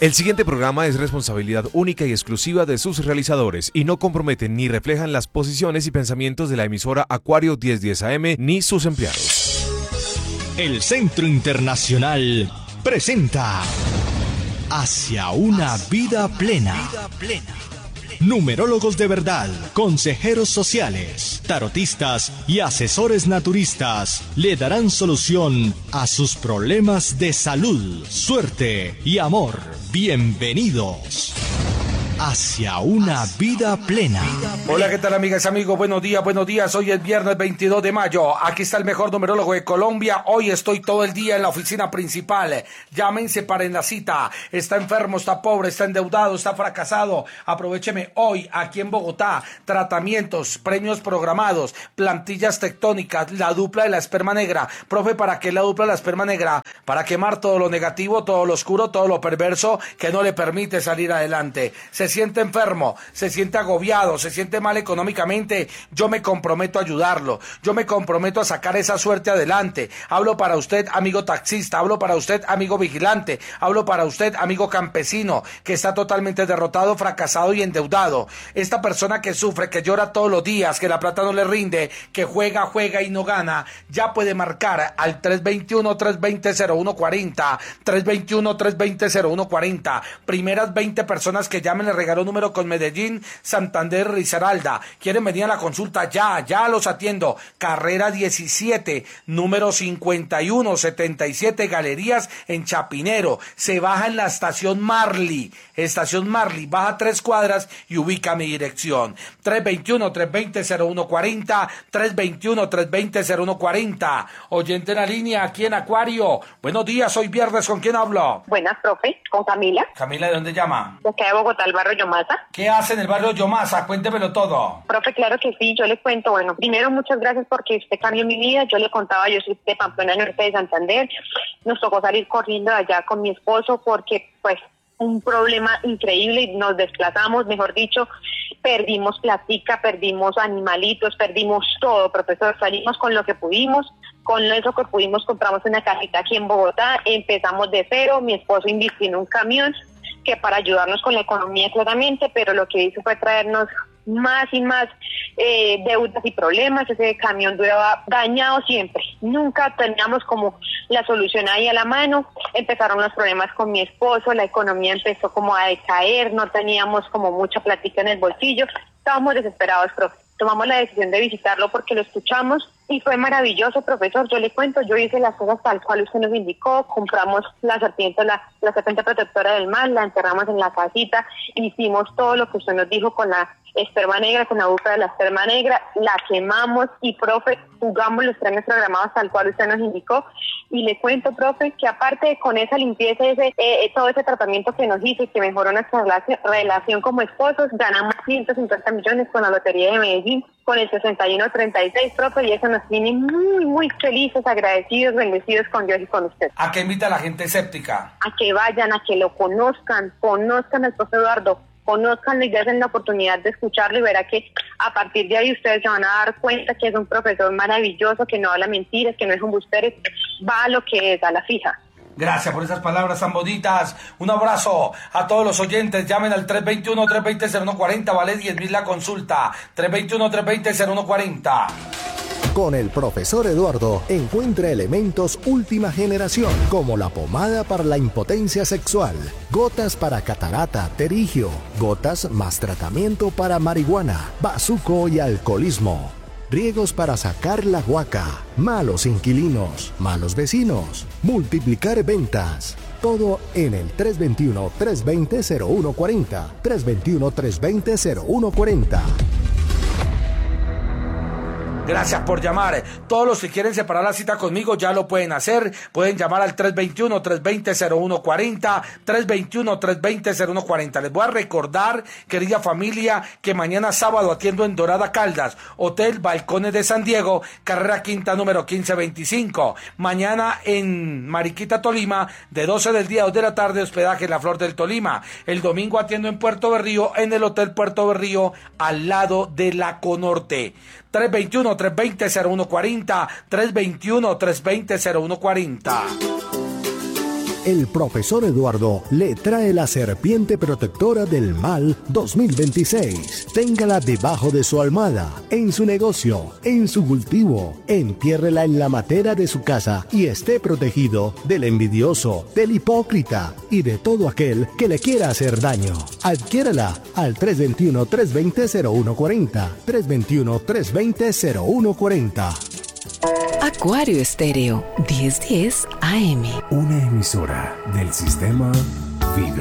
El siguiente programa es responsabilidad única y exclusiva de sus realizadores y no comprometen ni reflejan las posiciones y pensamientos de la emisora Acuario 1010 AM ni sus empleados. El Centro Internacional presenta Hacia una vida plena. Numerólogos de verdad, consejeros sociales, tarotistas y asesores naturistas le darán solución a sus problemas de salud, suerte y amor. Bienvenidos hacia una vida plena. Hola, ¿qué tal, amigas y amigos? Buenos días. Hoy es viernes 22 de mayo. Aquí está el mejor numerólogo de Colombia. Hoy estoy todo el día en la oficina principal. Llámense para en la cita. Está enfermo, está pobre, está endeudado, está fracasado. Aprovecheme hoy aquí en Bogotá. Tratamientos, premios programados, plantillas tectónicas, la dupla de la esperma negra. Profe, ¿para qué la dupla de la esperma negra? Para quemar todo lo negativo, todo lo oscuro, todo lo perverso que no le permite salir adelante. Se siente enfermo, se siente agobiado, se siente mal económicamente, yo me comprometo a ayudarlo, yo me comprometo a sacar esa suerte adelante. Hablo para usted, amigo taxista, hablo para usted, amigo vigilante, hablo para usted, amigo campesino, que está totalmente derrotado, fracasado y endeudado. Esta persona que sufre, que llora todos los días, que la plata no le rinde, que juega y no gana, ya puede marcar al 321-320-0140, 321-320-0140. Primeras 20 personas que llamen le regaló número con Medellín, Santander, Risaralda. ¿Quieren venir a la consulta? Ya los atiendo. Carrera 17, número 5177, Galerías en Chapinero. Se baja en la estación Marley, baja 3 cuadras y ubica mi dirección. 321-320-0140, 321-320-0140. Oyente en la línea, aquí en Acuario. Buenos días, hoy viernes, ¿con quién hablo? Buenas, profe, con Camila. Camila, ¿de dónde llama? De acá de Bogotá, el barrio Yomasa. ¿Qué hace en el barrio Yomasa? Cuéntemelo todo. Profe, claro que sí, yo le cuento. Bueno, primero, muchas gracias porque usted cambió mi vida. Yo le contaba, yo soy de Pamplona, norte de Santander. Nos tocó salir corriendo de allá con mi esposo porque, pues, un problema increíble. Nos desplazamos, mejor dicho, perdimos plática, perdimos animalitos, perdimos todo, profesor. Salimos con lo que pudimos. Con eso que pudimos compramos una casita aquí en Bogotá. Empezamos de cero. Mi esposo invirtió en un camión que para ayudarnos con la economía claramente, pero lo que hizo fue traernos más y más deudas y problemas. Ese camión duraba dañado siempre, nunca teníamos como la solución ahí a la mano. Empezaron los problemas con mi esposo, la economía empezó como a decaer, no teníamos como mucha plática en el bolsillo, estábamos desesperados, profe. Tomamos la decisión de visitarlo porque lo escuchamos y fue maravilloso, profesor. Yo le cuento, yo hice las cosas tal cual usted nos indicó, compramos la serpiente protectora del mal, la enterramos en la casita, hicimos todo lo que usted nos dijo con la esperma negra, con la dupla de la esperma negra, la quemamos y, profe, jugamos los premios programados tal cual usted nos indicó. Y le cuento, profe, que aparte de con esa limpieza, todo ese tratamiento que nos hizo y que mejoró nuestra relación como esposos, ganamos 150 millones con la Lotería de Medellín, con el 6136, profe, y eso nos tiene muy, muy felices, agradecidos, bendecidos con Dios y con usted. ¿A qué invita a la gente escéptica? A que vayan, a que lo conozcan al profe Eduardo, conózcanlo y den la oportunidad de escucharlo y verá que a partir de ahí ustedes se van a dar cuenta que es un profesor maravilloso, que no habla mentiras, que no es un bustero, va a lo que es, a la fija. Gracias por esas palabras tan bonitas. Un abrazo a todos los oyentes. Llamen al 321-320-0140. Vale 10.000 la consulta. 321-320-0140. Con el profesor Eduardo encuentra elementos última generación como la pomada para la impotencia sexual, gotas para catarata, terigio, gotas más tratamiento para marihuana, bazuco y alcoholismo, riegos para sacar la guaca, malos inquilinos, malos vecinos, multiplicar ventas. Todo en el 321-320-0140. 321-320-0140. Gracias por llamar. Todos los que quieren separar la cita conmigo ya lo pueden hacer. Pueden llamar al 321-320-0140, 321-320-0140. Les voy a recordar, querida familia, que mañana sábado atiendo en Dorada Caldas, Hotel Balcones de San Diego, carrera quinta número 1525. Mañana en Mariquita, Tolima, de 12 del día a 2 de la tarde, hospedaje en la Flor del Tolima. El domingo atiendo en Puerto Berrío, en el Hotel Puerto Berrío, al lado de la Conorte. 321-320-0140, 321-320-0140. el profesor Eduardo le trae la serpiente protectora del mal 2026. Téngala debajo de su almohada, en su negocio, en su cultivo. Entiérrela en la matera de su casa y esté protegido del envidioso, del hipócrita y de todo aquel que le quiera hacer daño. Adquiérala al 321-320-0140. 321-320-0140. Acuario Estéreo 1010 AM. Una emisora del sistema Vibra.